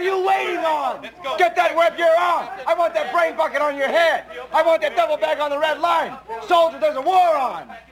are you waiting on? Get that web gear on. I want that brain bucket on your head. I want that double bag on the red line. Soldier, there's a war on.